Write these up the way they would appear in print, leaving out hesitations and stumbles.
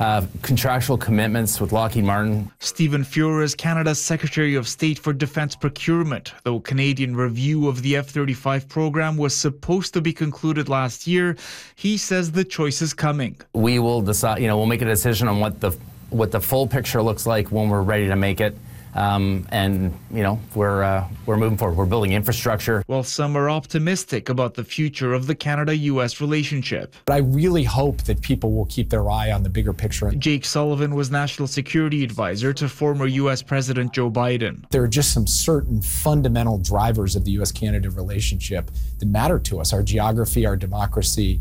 contractual commitments with Lockheed Martin. Stephen Fuhr is Canada's Secretary of State for Defence Procurement. Though Canadian review of the F-35 program was supposed to be concluded last year, he says the choice is coming. We will decide, we'll make a decision on what the full picture looks like when we're ready to make it. We're moving forward. We're building infrastructure. While some are optimistic about the future of the Canada-U.S. relationship. But I really hope that people will keep their eye on the bigger picture. Jake Sullivan was National Security Advisor to former U.S. President Joe Biden. There are just some certain fundamental drivers of the U.S.-Canada relationship that matter to us. Our geography, our democracy,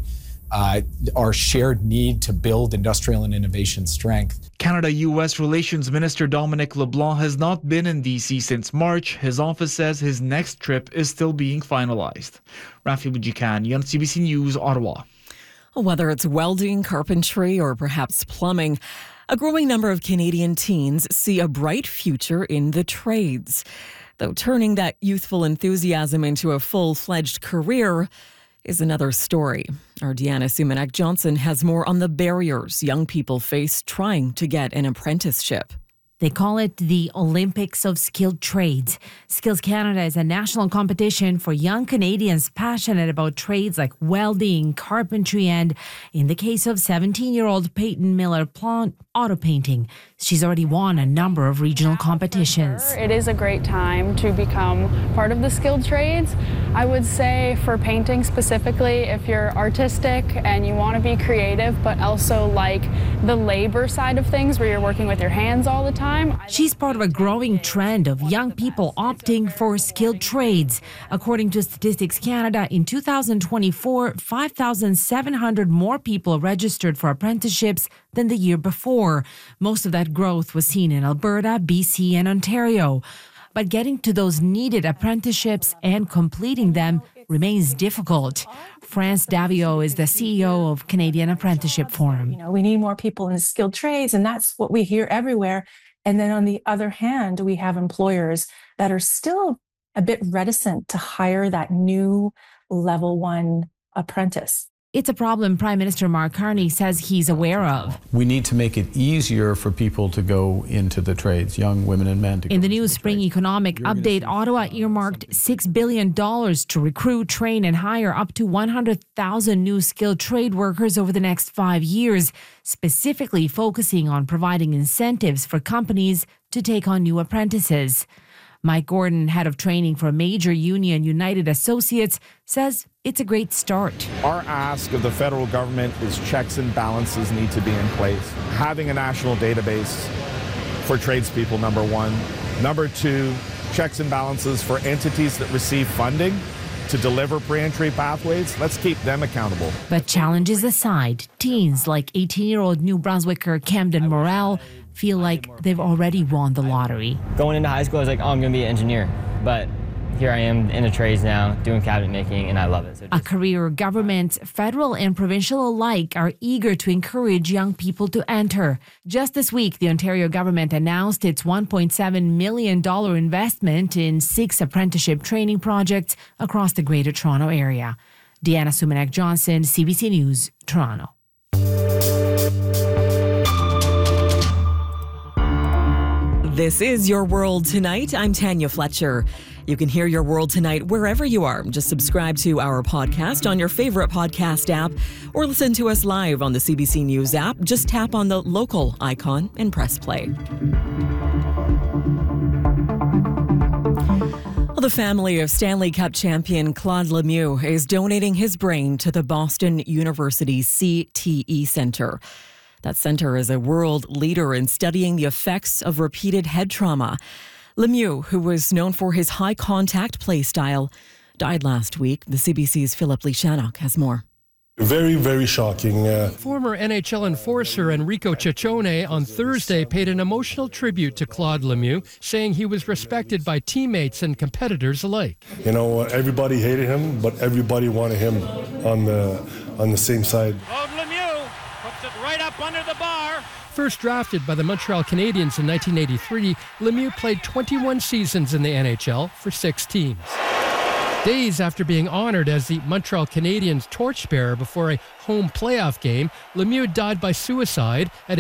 our shared need to build industrial and innovation strength. Canada-U.S. Relations Minister Dominic LeBlanc has not been in D.C. since March. His office says his next trip is still being finalized. Rafi Bujikani on CBC News, Ottawa. Whether it's welding, carpentry, or perhaps plumbing, a growing number of Canadian teens see a bright future in the trades. Though turning that youthful enthusiasm into a full-fledged career is another story. Our Deanna Sumanek-Johnson has more on the barriers young people face trying to get an apprenticeship. They call it the Olympics of Skilled Trades. Skills Canada is a national competition for young Canadians passionate about trades like welding, carpentry, and, in the case of 17-year-old Peyton Miller-Plante, auto painting. She's already won a number of regional competitions. It is a great time to become part of the skilled trades. I would say for painting specifically, if you're artistic and you want to be creative, but also like the labor side of things where you're working with your hands all the time. She's part of a growing trend of young people opting for skilled trades. According to Statistics Canada, in 2024, 5,700 more people registered for apprenticeships than the year before. Most of that growth was seen in Alberta, BC, and Ontario. But getting to those needed apprenticeships and completing them remains difficult. France Davio is the CEO of Canadian Apprenticeship Forum. We need more people in skilled trades, and that's what we hear everywhere. And then on the other hand, we have employers that are still a bit reticent to hire that new level 1 apprentice. It's a problem Prime Minister Mark Carney says he's aware of. We need to make it easier for people to go into the trades, young women and men. In the new spring economic update, Ottawa earmarked $6 billion to recruit, train, and hire up to 100,000 new skilled trade workers over the next 5 years, specifically focusing on providing incentives for companies to take on new apprentices. Mike Gordon, head of training for a major union, United Associates, says it's a great start. Our ask of the federal government is checks and balances need to be in place. Having a national database for tradespeople, number one. Number two, checks and balances for entities that receive funding to deliver pre-entry pathways. Let's keep them accountable. But challenges aside, teens like 18-year-old New Brunswicker Camden Morrell feel like they've already won the lottery. Going into high school, I was like, I'm going to be an engineer. But here I am in the trades now, doing cabinet making, and I love it. A career government, federal and provincial alike, are eager to encourage young people to enter. Just this week, the Ontario government announced its $1.7 million investment in 6 apprenticeship training projects across the Greater Toronto Area. Deanna Sumanek-Johnson, CBC News, Toronto. This is Your World Tonight. I'm Tanya Fletcher. You can hear Your World Tonight wherever you are. Just subscribe to our podcast on your favorite podcast app or listen to us live on the CBC News app. Just tap on the local icon and press play. The family of Stanley Cup champion Claude Lemieux is donating his brain to the Boston University CTE Center. That center is a world leader in studying the effects of repeated head trauma. Lemieux, who was known for his high-contact play style, died last week. The CBC's Philip Lishanok has more. Very, very shocking. Former NHL enforcer Enrico Ciccone on Thursday paid an emotional tribute to Claude Lemieux, saying he was respected by teammates and competitors alike. Everybody hated him, but everybody wanted him on the same side. Claude Lemieux puts it right up under the bar. First drafted by the Montreal Canadiens in 1983, Lemieux played 21 seasons in the NHL for 6 teams. Days after being honored as the Montreal Canadiens torchbearer before a home playoff game, Lemieux died by suicide at